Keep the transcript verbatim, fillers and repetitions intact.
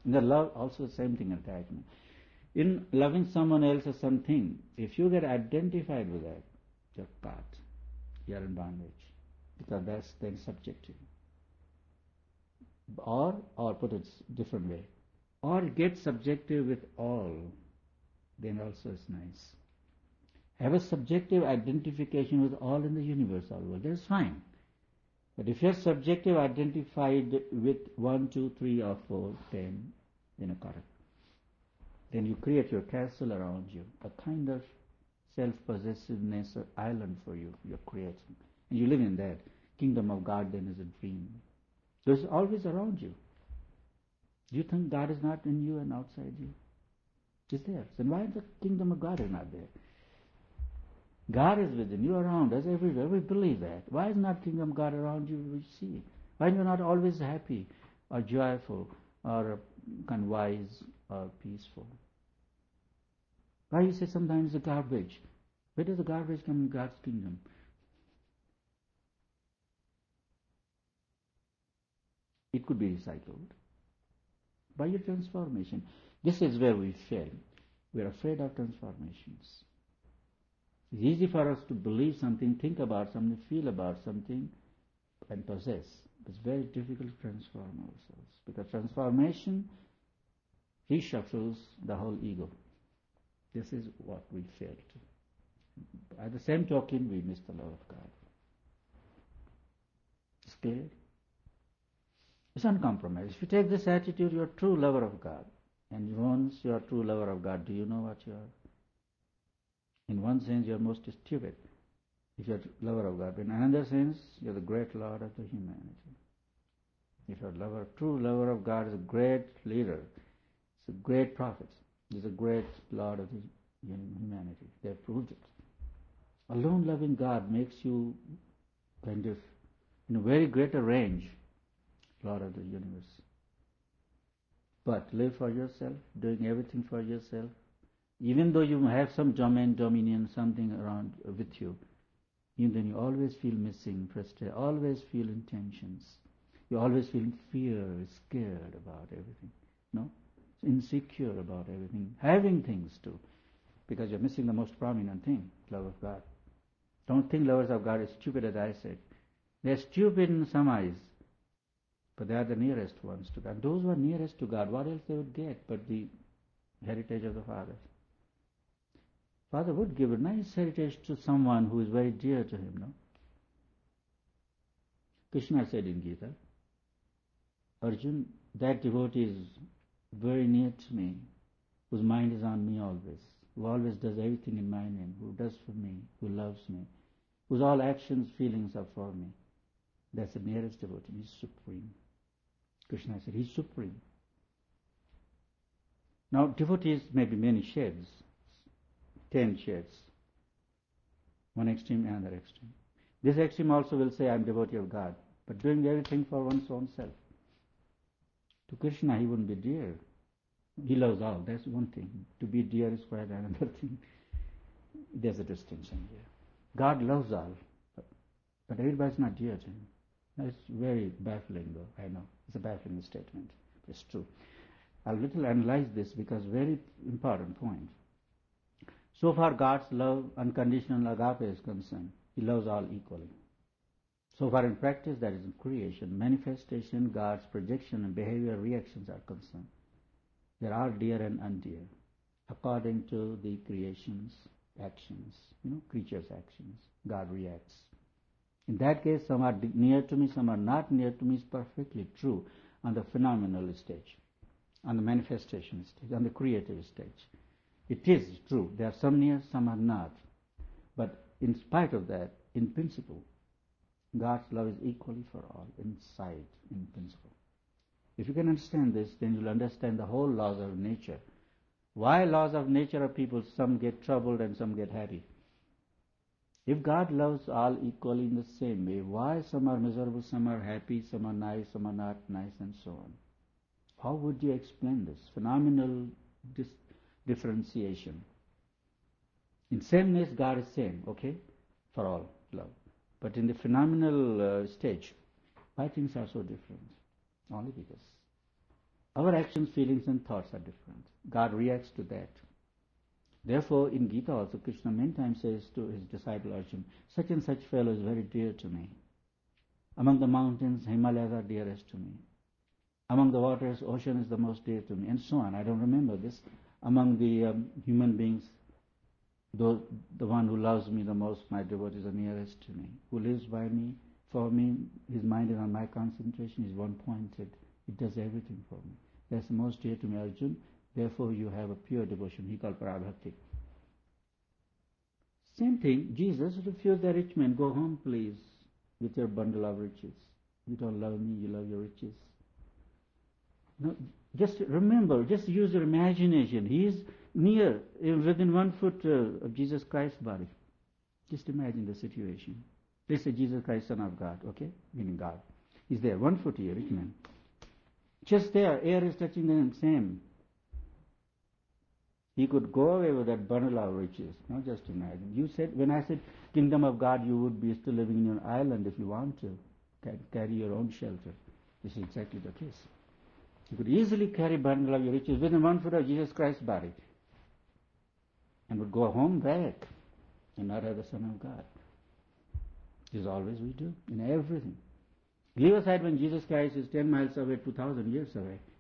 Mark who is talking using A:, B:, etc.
A: In the love, also the same thing, attachment. In loving someone else or something, if you get identified with that, you're caught. You're in bondage. Because that's then subjective. Or, or put it different way, or get subjective with all, then also is nice. Have a subjective identification with all in the universe, all world. That's fine. But if you're subjective identified with one, two, three, or four, ten, then a correct. Then you create your castle around you, a kind of self-possessiveness or island for you, you're creating. And you live in that. Kingdom of God then is a dream. So it's always around you. Do you think God is not in you and outside you? It's there. So why the kingdom of God is not there? God is within you, around us, everywhere. We believe that. Why is not kingdom of God around you? We see it. Why are you not always happy or joyful or kind of wise or peaceful? Why you say sometimes the garbage? Where does the garbage come in God's kingdom? It could be recycled by your transformation. This is where we fail. We are afraid of transformations. It's easy for us to believe something, think about something, feel about something, and possess. It's very difficult to transform ourselves, because transformation reshuffles the whole ego. This is what we fail to. At the same token, we miss the love of God. It's clear? It's uncompromised. If you take this attitude, you're a true lover of God. And once you're a true lover of God, do you know what you are? In one sense, you're most stupid if you're a lover of God. In another sense, you're the great Lord of the humanity. If you're a lover, true lover of God is a great leader. It's a great prophet. He's a great Lord of the humanity. They have proved it. Alone loving God makes you kind of in a very greater range Lord of the universe. But live for yourself, doing everything for yourself. Even though you have some domain, dominion, something around with you, even then you always feel missing, frustrated, always feel intentions. You always feel fear, scared about everything. No? Insecure about everything. Having things too. Because you're missing the most prominent thing, love of God. Don't think lovers of God are stupid, as I said. They're stupid in some eyes, but they are the nearest ones to God. Those who are nearest to God, what else they would get but the heritage of the Father? Father would give a nice heritage to someone who is very dear to him, no? Krishna said in Gita, Arjun, that devotee is very near to me, whose mind is on me always, who always does everything in my name, who does for me, who loves me, whose all actions, feelings are for me. That's the nearest devotee. He's supreme. Krishna said, he's supreme. Now, devotees may be many shades, ten shades, one extreme and another extreme. This extreme also will say, I'm devotee of God, but doing everything for one's own self. To Krishna, he wouldn't be dear. He loves all. That's one thing. To be dear is quite another thing. There's a distinction here. God loves all, but, but everybody's not dear to him. It's very baffling, though. I know it's a baffling statement. But it's true. I'll little analyze this because very important point. So far, God's love, unconditional agape, is concerned. He loves all equally. So far in practice, that is in creation, manifestation, God's projection and behavior reactions are concerned. There are dear and undear, according to the creation's actions, you know, creatures' actions. God reacts. In that case, some are near to me, some are not near to me, is perfectly true on the phenomenal stage, on the manifestation stage, on the creative stage. It is true. There are some near, some are not. But in spite of that, in principle, God's love is equally for all, inside, in principle. If you can understand this, then you'll understand the whole laws of nature. Why laws of nature are people, some get troubled and some get happy. If God loves all equally in the same way, why some are miserable, some are happy, some are nice, some are not nice, and so on? How would you explain this phenomenal dis- differentiation? In sameness, God is same, okay, for all love. But in the phenomenal uh, stage, why things are so different? Only because Our actions, feelings and thoughts are different. God reacts to that. Therefore, in Gita also, Krishna many times says to his disciple Arjuna, such and such fellow is very dear to me. Among the mountains, Himalayas are dearest to me. Among the waters, ocean is the most dear to me, and so on. I don't remember this. Among the um, human beings, the, the one who loves me the most, my devotee, is the nearest to me. Who lives by me, for me, his mind is on my concentration, is one-pointed. It does everything for me. That's the most dear to me, Arjuna. Therefore, you have a pure devotion. He called parabhakti. Same thing, Jesus refused the rich man, go home, please, with your bundle of riches. You don't love me, you love your riches. No, just remember, just use your imagination. He is near, within one foot uh, of Jesus Christ's body. Just imagine the situation. Let's say Jesus Christ, Son of God, okay? Meaning God. He's there, one foot here, rich man. Just there, air is touching them, same. He could go away with that bundle of riches. Now just imagine. You said, when I said kingdom of God, you would be still living in your island if you want to. Carry your own shelter. This is exactly the case. You could easily carry bundle of your riches within one foot of Jesus Christ's body and would go home back and not have the Son of God. This is always we do in everything. Leave aside when Jesus Christ is ten miles away, two thousand years away.